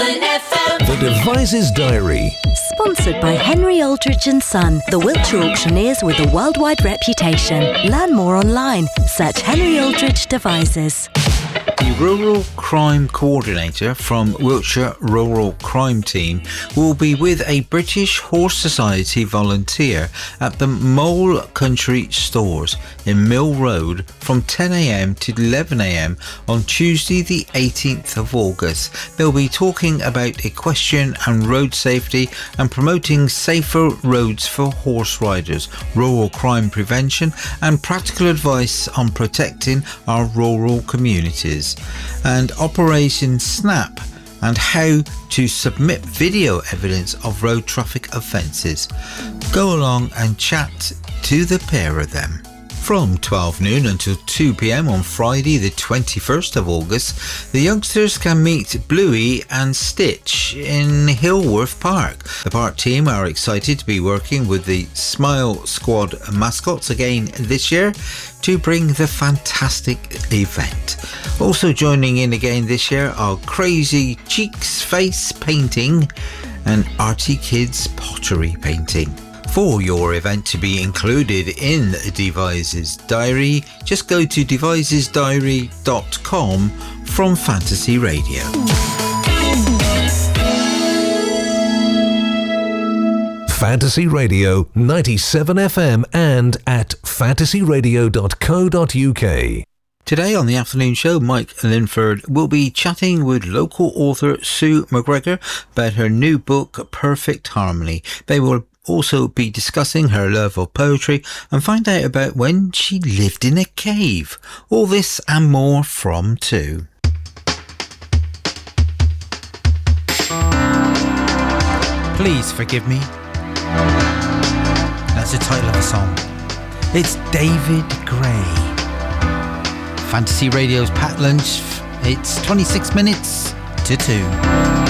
97FM. The Devices Diary. Sponsored by Henry Aldridge and Son, the Wiltshire auctioneers with a worldwide reputation. Learn more online. Search Henry Aldridge Devices. The Rural Crime Coordinator from Wiltshire Rural Crime Team will be with a British Horse Society volunteer at the Mole Country Stores in Mill Road from 10 a.m. to 11 a.m. on Tuesday the 18th of August. They'll be talking about equestrian and road safety and promoting safer roads for horse riders, rural crime prevention and practical advice on protecting our rural communities, and Operation Snap and how to submit video evidence of road traffic offences. Go along and chat to the pair of them. From 12 noon until 2 p.m. on Friday the 21st of August, the youngsters can meet Bluey and Stitch in Hillworth Park. The park team are excited to be working with the Smile Squad mascots again this year to bring the fantastic event. Also joining in again this year are Crazy Cheeks face painting and Artie Kids pottery painting. For your event to be included in Devices Diary, just go to devisesdiary.com from Fantasy Radio. Fantasy Radio 97 FM and at fantasyradio.co.uk. Today on the afternoon show, Mike Linford will be chatting with local author Sue McGregor about her new book, Perfect Harmony. They will also be discussing her love of poetry and find out about when she lived in a cave. All this and more from 2. Please Forgive Me. That's the title of the song. It's David Gray. Fantasy Radio's Pat Lunch. It's 26 minutes to 2.